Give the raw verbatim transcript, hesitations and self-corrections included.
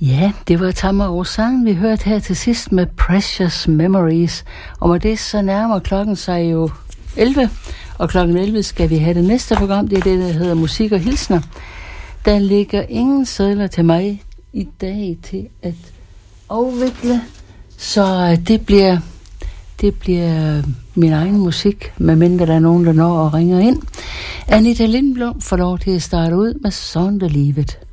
Ja, det var Tamara Rosan, vi hørte her til sidst med Precious Memories. Og med det så nærmer klokken sig jo elleve, og klokken elleve skal vi have det næste program. Det er det, der hedder Musik og Hilsner. Der ligger ingen sedler til mig i dag til at afvikle, så det bliver, det bliver min egen musik, medmindre der er nogen, der når og ringer ind. Anita Lindblom får lov til at starte ud med Sonderlivet.